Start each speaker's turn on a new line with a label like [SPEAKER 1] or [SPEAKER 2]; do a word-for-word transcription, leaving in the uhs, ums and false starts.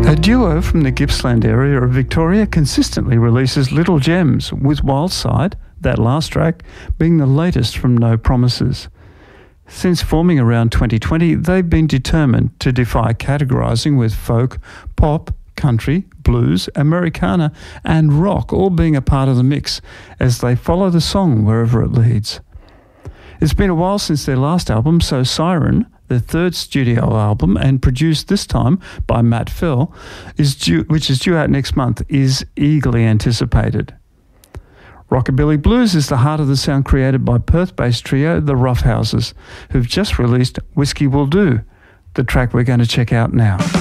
[SPEAKER 1] A duo from the Gippsland area of Victoria consistently releases little gems, with Wildside, that last track, being the latest from No Promises. Since forming around twenty twenty, they've been determined to defy categorising, with folk, pop, country, blues, Americana and rock all being a part of the mix as they follow the song wherever it leads. It's been a while since their last album, so Siren, their third studio album and produced this time by Matt Fell, is due, which is due out next month, is eagerly anticipated. Rockabilly Blues is the heart of the sound created by Perth-based trio The Roughhouses, who've just released Whiskey Will Do, the track we're going to check out now.